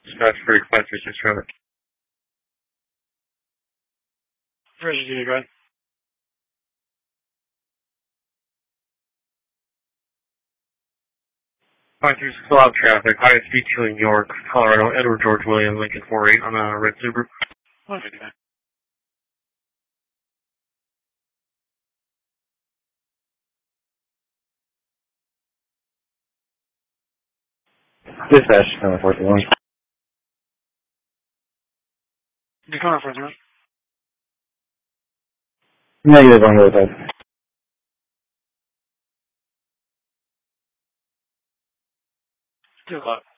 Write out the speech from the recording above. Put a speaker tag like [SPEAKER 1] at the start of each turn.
[SPEAKER 1] Dispatch for 536 traffic.
[SPEAKER 2] Virginia, go ahead.
[SPEAKER 1] 536 allowed traffic. Highest speed 2 in York, Colorado. Edward George William, Lincoln 48 on a red Subaru.
[SPEAKER 2] Okay.
[SPEAKER 1] Dispatch, number 41.
[SPEAKER 2] You're coming for it,
[SPEAKER 1] Negative on both sides.
[SPEAKER 2] 2 o'clock.